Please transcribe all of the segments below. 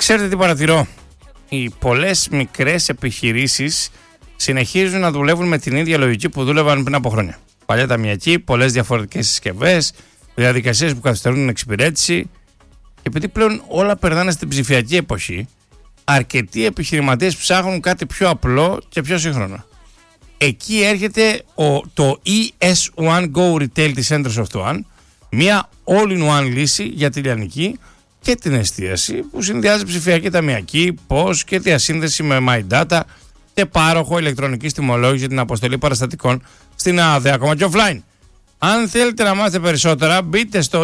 Ξέρετε τι παρατηρώ? Οι πολλές μικρές επιχειρήσεις συνεχίζουν να δουλεύουν με την ίδια λογική που δούλευαν πριν από χρόνια. Παλιά ταμιακή, πολλές διαφορετικές συσκευές, διαδικασίες που καθυστερούν την εξυπηρέτηση. Και επειδή πλέον όλα περνάνε στην ψηφιακή εποχή, αρκετοί επιχειρηματίες ψάχνουν κάτι πιο απλό και πιο σύγχρονο. Εκεί έρχεται το ES1 Go Retail της Central Soft One, μια all-in-one λύση για τη λιανική και την εστίαση που συνδυάζει ψηφιακή ταμιακή, POS και διασύνδεση με MyData και πάροχο ηλεκτρονικής τιμολόγησης για την αποστολή παραστατικών στην ΑΔΕ, ακόμα και offline. Αν θέλετε να μάθετε περισσότερα, μπείτε στο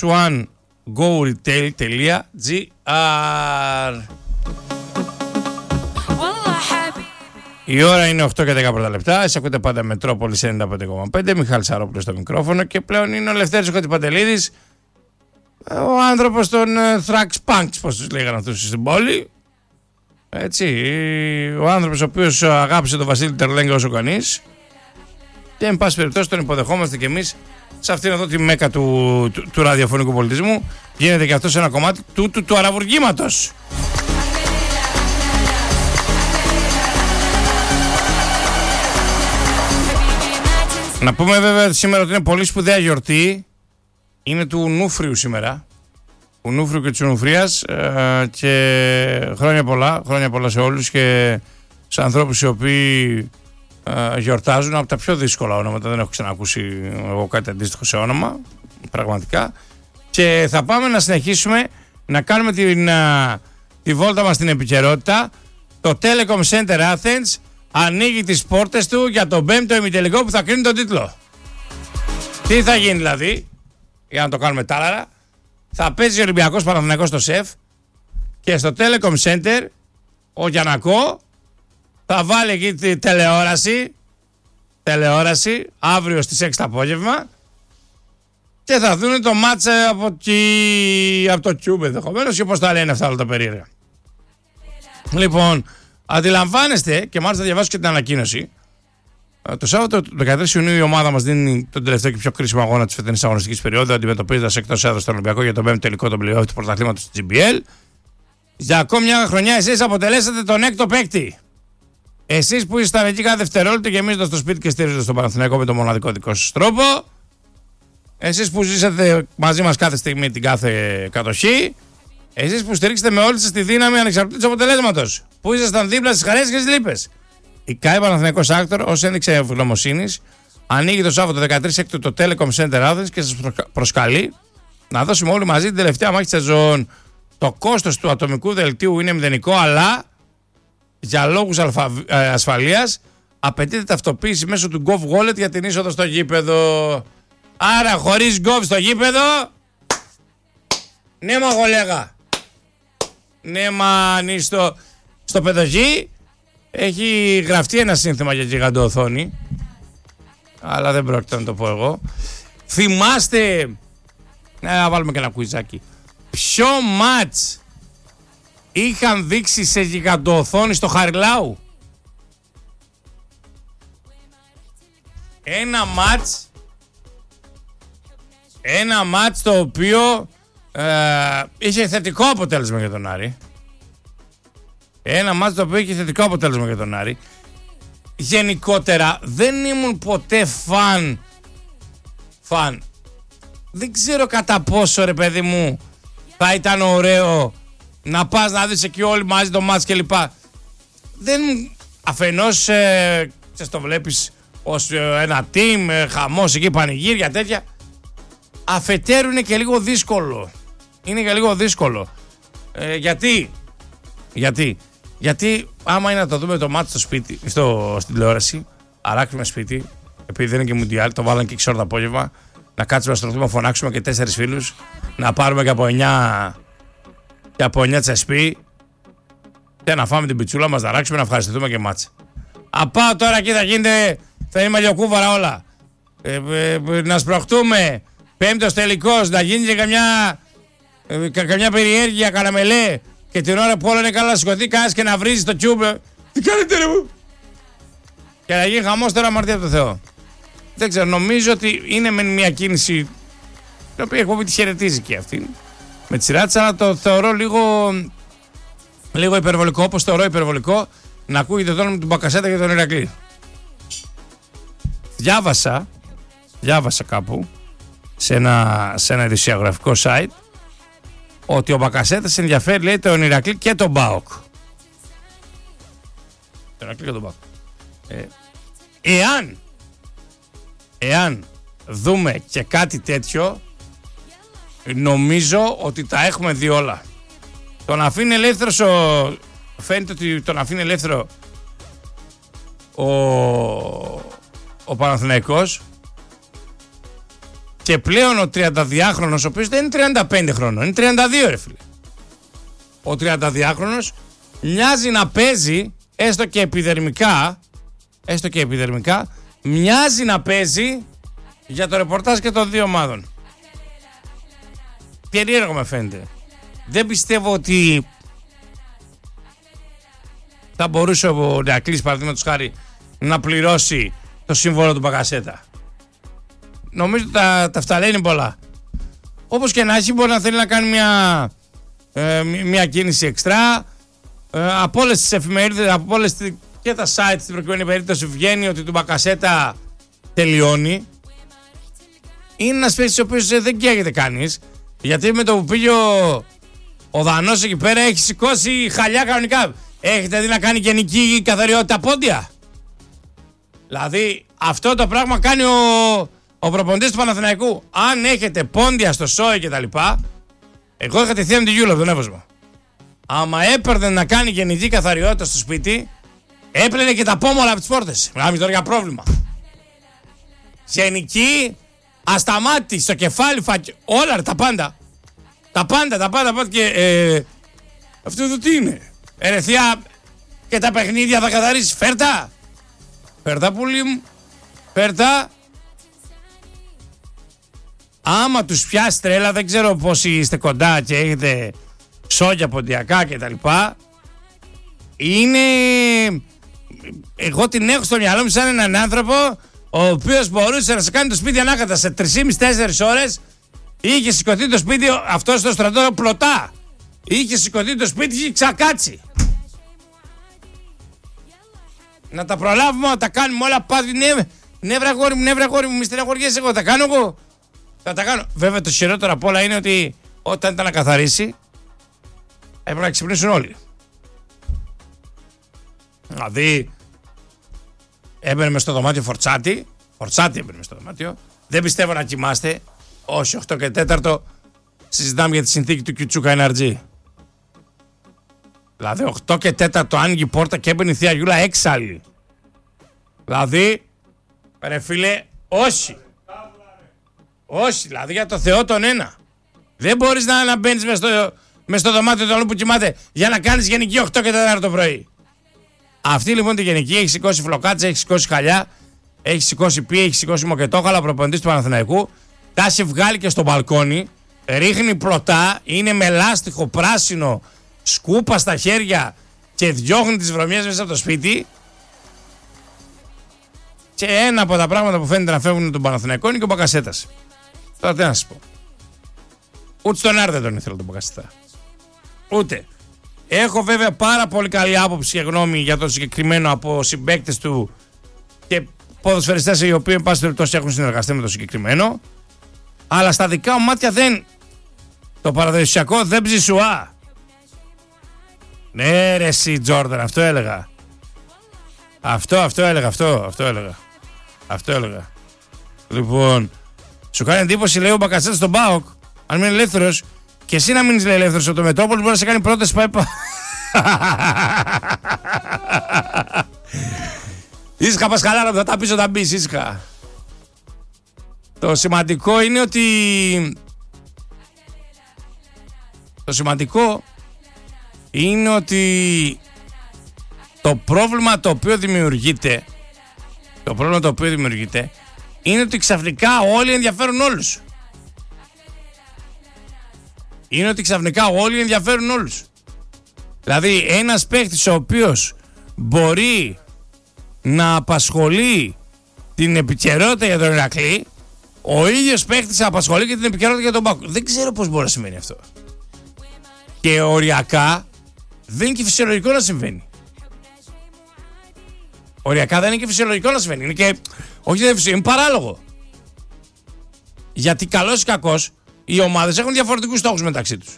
es1goretail.gr. Η ώρα είναι 8 και 10 πρώτα λεπτά. Εσείς ακούτε πάντα Μετρόπολης 95,5. Μιχάλης Σαρόπουλος στο μικρόφωνο. Και πλέον είναι ο Λευτέρης Κωτυπαντελίδης, ο άνθρωπος των Thrax Punks, πώς τους λέγανε αυτούς στην πόλη. Έτσι, ο άνθρωπος ο οποίος αγάπησε τον Βασίλη Τερλέγκα όσο κανείς. Και εν πάση περιπτώσει τον υποδεχόμαστε κι εμείς σε αυτήν εδώ τη μέκα του ραδιοφωνικού πολιτισμού. Γίνεται και αυτό σε ένα κομμάτι του αραβουργήματος. Να πούμε βέβαια σήμερα ότι είναι πολύ σπουδαία γιορτή. Είναι του Νούφριου σήμερα. Του Νούφριου και της Νουφρίας. Και χρόνια πολλά σε όλους και σε ανθρώπους οι οποίοι γιορτάζουν από τα πιο δύσκολα ονόματα. Δεν έχω ξανακούσει εγώ κάτι αντίστοιχο σε όνομα. Πραγματικά. Και θα πάμε να συνεχίσουμε να κάνουμε τη βόλτα μας στην επικαιρότητα. Το Telecom Center Athens ανοίγει τις πόρτες του για τον 5ο ημιτελικό που θα κρίνει τον τίτλο. Τι θα γίνει δηλαδή, για να το κάνουμε τάλαρα? Θα παίζει ο Ολυμπιακός Παναθηναϊκός στο ΣΕΦ και στο Telecom Center ο Γιαννακό θα βάλει εκεί τη τηλεόραση αύριο στις 6 το απόγευμα και θα δουν το μάτς από το Cube ενδεχομένως ή πώς τα λένε αυτά όλα τα περίεργα. Λοιπόν, αντιλαμβάνεστε, και μάλιστα διαβάσω και την ανακοίνωση, το Σάββατο του 13 Ιουνίου η ομάδα μας δίνει τον τελευταίο και πιο κρίσιμο αγώνα της φετινής αγωνιστικής περίοδου, αντιμετωπίζοντας εκτός έδρας τον Ολυμπιακό για τον 5ο τελικό των play-off του πρωταθλήματος του GBL. Για ακόμη μια χρονιά εσείς αποτελέσατε τον 6ο παίκτη. Εσείς που ήσασταν εκεί κάθε δευτερόλεπτο γεμίζοντας το σπίτι και στηρίζοντας τον Παναθηναϊκό με τον μοναδικό δικό σας τρόπο. Εσείς που ζήσατε μαζί μας κάθε στιγμή την κάθε κατοχή. Εσείς που στηρίξετε με όλη σας τη δύναμη ανεξαρτήτως αποτελέσματος. Που ήσασταν δίπλα στις χαρές και στις λύπες. Η ΚΑΕ Παναθηναϊκός Άκτορ, ως ένδειξη ευγνωμοσύνης, ανοίγει το Σάββατο 13 έκτου το Telecom Center Athens και σας προσκαλεί να δώσουμε όλοι μαζί την τελευταία μάχη της σεζόν. Το κόστος του ατομικού δελτίου είναι μηδενικό, αλλά για λόγους ασφαλείας απαιτείται ταυτοποίηση μέσω του Gov Wallet για την είσοδο στο γήπεδο. Άρα χωρίς Gov στο γήπεδο, ναι μα γολέγα, ναι μα στο παιδογή έχει γραφτεί ένα σύνθημα για γιγαντό οθόνη, αλλά δεν πρόκειται να το πω εγώ. Θυμάστε, να βάλουμε και ένα κουιζάκι, ποιο μάτς είχαν δείξει σε γιγαντό οθόνη στο Χαριλάου? Ένα μάτς το οποίο είχε θετικό αποτέλεσμα για τον Άρη. Γενικότερα δεν ήμουν ποτέ φαν. Δεν ξέρω κατά πόσο, ρε παιδί μου, θα ήταν ωραίο να πας να δεις εκεί όλοι μαζί το μάτς κλπ. Αφενός το βλέπεις ως ένα team, χαμός εκεί, πανηγύρια τέτοια. Αφετέρου είναι και λίγο δύσκολο. Γιατί άμα είναι να το δούμε το μάτι στο σπίτι, στην τηλεόραση, αράξουμε σπίτι, επειδή δεν είναι και μουντιάλ, το βάλανε και 6 ώρα το απόγευμα, να κάτσουμε να στρωθούμε, να φωνάξουμε και 4 φίλους, να πάρουμε και από 9 τσεσπί και να φάμε την πιτσούλα μας, να αράξουμε, να ευχαριστηθούμε και μάτσα. Απάω τώρα εκεί θα είναι μαλλιοκούβαρα όλα. Να σπροχτούμε, 5ος τελικός, να γίνει και καμιά περιέργεια, καραμελέ. Και την ώρα που όλα είναι καλά, σηκωθεί κανένας και να βρίζει το τσούμπε. Τι κάνετε ρε μου? Και να γίνει χαμός τώρα, αμαρτία από το Θεό. Δεν ξέρω, νομίζω ότι είναι με μια κίνηση την οποία η εκπομπή τη χαιρετίζει και αυτή με τη σειρά της, αλλά το θεωρώ λίγο λίγο υπερβολικό, όπως θεωρώ υπερβολικό, να ακούγεται το όνομα του Μπακασέτα για τον Ηρακλή. Διάβασα κάπου σε ένα ειδησιογραφικό site ότι ο Μπακασέτας ενδιαφέρει, λέει, τον Ηρακλή και τον ΠΑΟΚ. Τον Ηρακλή και τον ΠΑΟΚ. Εάν δούμε και κάτι τέτοιο, νομίζω ότι τα έχουμε δει όλα. Τον αφήνει ελεύθερος φαίνεται ότι τον αφήνει ελεύθερο ο Παναθηναϊκός, και πλέον ο 32χρονος, ο οποίος δεν είναι 35 χρόνων, είναι 32 ρε φίλε. Ο 32χρονος μοιάζει να παίζει, έστω και επιδερμικά, μοιάζει να παίζει για το ρεπορτάζ και των δύο ομάδων. Περίεργο με φαίνεται. Δεν πιστεύω ότι θα μπορούσε ο Ηρακλής, παραδείγματος χάρη, να πληρώσει το σύμβολο του Μπακασέτα. Νομίζω ότι τα φταλένει πολλά. Όπως και να έχει, μπορεί να θέλει να κάνει μια κίνηση εξτρά. Από όλες τις εφημερίδες, από όλες και τα site στην προκειμένη περίπτωση βγαίνει ότι του Μπακασέτα τελειώνει. Είναι ένας παίκτης ο οποίος δεν καίγεται κανείς, γιατί με το που πήγε ο Δανός εκεί πέρα έχει σηκώσει χαλιά κανονικά. Έχετε δει να κάνει γενική καθαριότητα πόντια? Δηλαδή αυτό το πράγμα κάνει ο προπονητής του Παναθηναϊκού. Αν έχετε πόντια στο σόι και τα λοιπά, εγώ είχα τη θεία με τη Γιούλα από τον Εύωσμο. Άμα έπαιρνε να κάνει γενική καθαριότητα στο σπίτι, έπλαινε και τα πόμολα από τις πόρτες. Μιλάμε τώρα για πρόβλημα. Γενική, ασταμάτη, στο κεφάλι, όλα τα πάντα. Τα πάντα και αυτό εδώ τι είναι? Ερεθιά, και τα παιχνίδια θα καθαρίσεις? Φέρτα πουλί μου, φέρτα. Άμα τους πιάσει τρέλα, δεν ξέρω πόσοι είστε κοντά και έχετε σόγια ποντιακά και τα λοιπά, είναι... Εγώ την έχω στο μυαλό μου σαν έναν άνθρωπο ο οποίος μπορούσε να σε κάνει το σπίτι ανάκατα σε 3,5-4 ώρες. Είχε σηκωθεί το σπίτι, αυτό στο στρατό πλωτά. Είχε σηκωθεί το σπίτι και είχε ξακάτσει. Να τα προλάβουμε, να τα κάνουμε όλα πάλι. Ναι, βρε αγόρι μου, μη στεναχωριέσαι, εγώ τα κάνω εγώ. Θα τα κάνω. Βέβαια το χειρότερο απ' όλα είναι ότι όταν ήταν να καθαρίσει, έπρεπε να ξυπνήσουν όλοι. Δηλαδή, έμπαινε μες στο δωμάτιο φορτσάτη έμπαινε μες στο δωμάτιο. Δεν πιστεύω να κοιμάστε. Όχι, 8 και 4 συζητάμε για τη συνθήκη του Κιουτσούκα NRG. Δηλαδή 8 και 4 άνοιγε η πόρτα και έμπαινε η θεία Γιούλα έξαλλη. Δηλαδή, ρε φίλε, όχι, δηλαδή για το Θεό τον ένα. Δεν μπορείς να μπαίνεις μες στο δωμάτιο του άλλου που κοιμάται για να κάνεις γενική 8 και 4 το πρωί. Αυτή λοιπόν τη γενική έχει σηκώσει φλοκάτσα, έχει σηκώσει χαλιά, έχει σηκώσει πί, έχει σηκώσει μοκετόχαλα, ο προπονητής του Παναθηναϊκού. Τα έχει βγάλει και στο μπαλκόνι, ρίχνει πλωτά, είναι με λάστιχο πράσινο, σκούπα στα χέρια και διώχνει τις βρωμιές μέσα από το σπίτι. Και ένα από τα πράγματα που φαίνεται να φεύγουν τον Παναθηναϊκό είναι και ο Μπακασέτας. Τώρα τι να σας πω. Ούτε στον Άρη δεν τον ήθελα τον Μπακασέτα. Ούτε. Έχω βέβαια πάρα πολύ καλή άποψη και γνώμη για το συγκεκριμένο από συμπαίκτες του και ποδοσφαιριστές οι οποίοι εν πάση περιπτώσει έχουν συνεργαστεί με το συγκεκριμένο. Αλλά στα δικά μου μάτια δεν. Το παραδοσιακό δεν ψησουά. Ναι ρε εσύ Τζόρνταν, αυτό έλεγα. Αυτό έλεγα. Λοιπόν, σου κάνει εντύπωση, λέει ο Μπακασέτας στον ΠΑΟΚ, αν μείνει ελεύθερος, και εσύ να μείνεις ελεύθερος από το Μετρόπολη, μπορεί να σε κάνει πρόταση ΠΑΕΠΑ. Ήσυχα Πασχαλάρα, θα τα πεις όταν μπεις, ήσυχα. Το σημαντικό είναι ότι... το πρόβλημα το οποίο δημιουργείται είναι ότι ξαφνικά όλοι ενδιαφέρουν όλους. Δηλαδή ένας παίκτης ο οποίος μπορεί να απασχολεί την επικαιρότητα για τον Ηρακλή, ο ίδιος παίκτης απασχολεί και την επικαιρότητα για τον ΠΑΟΚ. Δεν ξέρω πώς μπορεί να σημαίνει αυτό. Και οριακά δεν είναι και φυσιολογικό να συμβαίνει. Οριακά δεν είναι και φυσιολογικό να συμβαίνει. Είναι και. Όχι, δεν είναι φυσιολογικό, είναι παράλογο. Γιατί καλός ή κακός, οι ομάδες έχουν διαφορετικούς στόχους μεταξύ τους.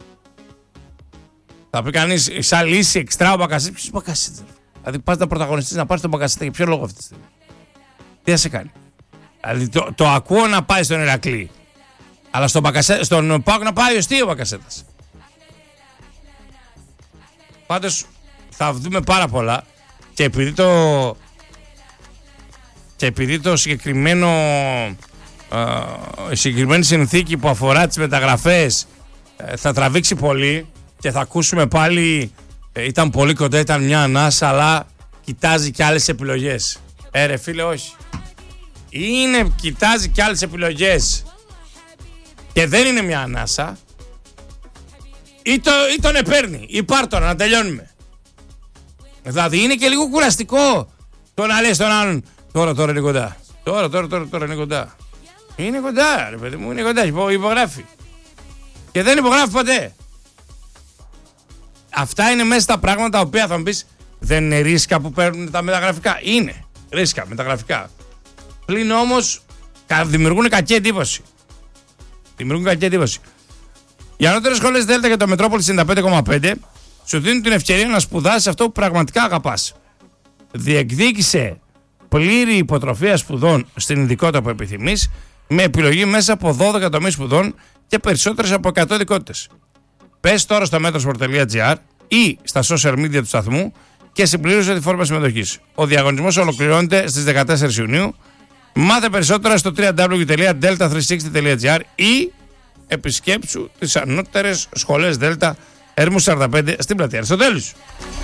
Θα πει κανείς, σαν λύση εξτρά ο Μπακασέτας. Ποιος Μπακασέτας? Δηλαδή, πας να πρωταγωνιστείς να πάρεις τον Μπακασέτα, για ποιο λόγο αυτή τη στιγμή? Τι θα σε κάνει? Δηλαδή, το ακούω να πάει στον Ηρακλή. Αλλά στον ΠΑΟΚ να πάει ο Μπακασέτας. Πάντως θα δούμε πάρα πολλά και επειδή το συγκεκριμένο η συγκεκριμένη συνθήκη που αφορά τις μεταγραφές θα τραβήξει πολύ και θα ακούσουμε πάλι ήταν πολύ κοντά, ήταν μια ανάσα, αλλά κοιτάζει και άλλες επιλογές. Ρε φίλε, όχι. Κοιτάζει και άλλες επιλογές και δεν είναι μια ανάσα. Ή τον επέρνει, ή πάρ' τον, να τελειώνουμε. Δηλαδή είναι και λίγο κουραστικό το να λες τον άλλον τώρα είναι κοντά. Τώρα είναι κοντά. Είναι κοντά, ρε παιδί μου, είναι κοντά, υπογράφει. Και δεν υπογράφει ποτέ. Αυτά είναι μέσα στα πράγματα τα οποία θα μου πεις δεν είναι ρίσκα που παίρνουν τα μεταγραφικά. Είναι ρίσκα μεταγραφικά. Πλην όμως δημιουργούν κακή εντύπωση. Οι ανώτερες σχολές Δέλτα και το Μετρόπολη 95,5 σου δίνουν την ευκαιρία να σπουδάσεις αυτό που πραγματικά αγαπάς. Διεκδίκησε πλήρη υποτροφία σπουδών στην ειδικότητα που επιθυμείς, με επιλογή μέσα από 12 τομείς σπουδών και περισσότερες από 100 ειδικότητες. Πες τώρα στο metrosport.gr ή στα social media του σταθμού και συμπλήρωσε τη φόρμα συμμετοχής. Ο διαγωνισμός ολοκληρώνεται στις 14 Ιουνίου. Μάθε περισσότερα στο www.delta360.gr ή επισκέψου τις ανώτερες σχολές Δέλτα Ερμού 45 στην πλατεία Αριστοτέλους.